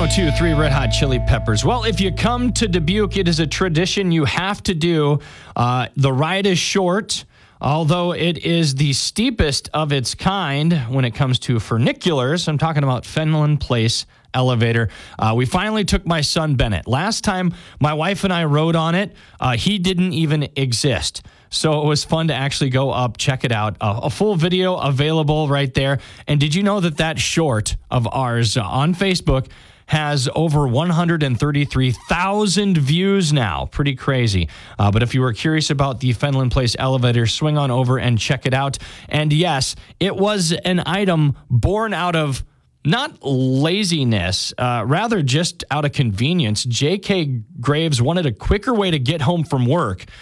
1023 Red Hot Chili Peppers. Well, if you come to Dubuque, it is a tradition you have to do. The ride is short, although it is the steepest of its kind when it comes to funiculars. I'm talking about Fenelon Place elevator. We finally took my son Bennett. Last time my wife and I rode on it, he didn't even exist. So it was fun to actually go up, check it out. A full video available right there. And did you know that short of ours on Facebook has over 133,000 views now? Pretty crazy. But if you were curious about the Fenelon Place elevator, swing on over and check it out. And yes, it was an item born out of not laziness, rather just out of convenience. J.K. Graves wanted a quicker way to get home from work.